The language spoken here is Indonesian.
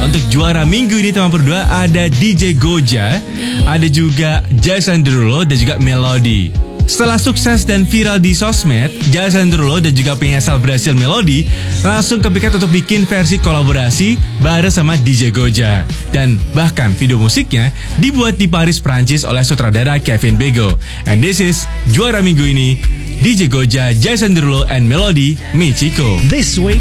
untuk juara minggu ini teman berdua ada DJ Goja, ada juga Jason Derulo dan juga Melody. Setelah sukses dan viral di sosmed, Jason Derulo dan juga penyanyi asal Brasil Melody langsung kepikiran untuk bikin versi kolaborasi bareng sama DJ Goja. Dan bahkan video musiknya dibuat di Paris, Prancis oleh sutradara Kevin Bego. And this is juara minggu ini, DJ Goja, Jason Derulo, and Melody, Michiko. This week